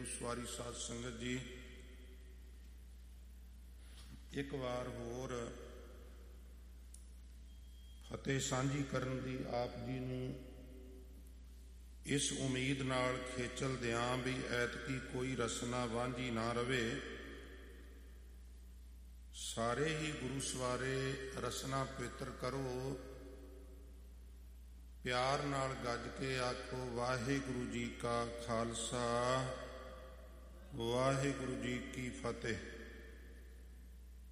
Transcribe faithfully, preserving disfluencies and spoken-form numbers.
ਗੁਰੂ ਸਵਾਰੀ ਸਾਧ ਸੰਗਤ ਜੀ, ਇੱਕ ਵਾਰ ਹੋਰ ਫਤਿਹ ਸਾਂਝੀ ਕਰਨ ਦੀ ਆਪ ਜੀ ਨੂੰ ਇਸ ਉਮੀਦ ਨਾਲ ਖੇਚਲ ਦਿਆਂ ਵੀ ਐਤਕੀ ਕੋਈ ਰਸਨਾ ਵਾਂਝੀ ਨਾ ਰਵੇ। ਸਾਰੇ ਹੀ ਗੁਰੂ ਸਵਾਰੇ ਰਸਨਾ ਪਵਿੱਤਰ ਕਰੋ। ਪਿਆਰ ਨਾਲ ਗੱਜ ਕੇ ਆਖੋ ਵਾਹਿਗੁਰੂ ਜੀ ਕਾ ਖਾਲਸਾ, ਵਾਹਿਗੁਰੂ ਜੀ ਕੀ ਫਤਿਹ।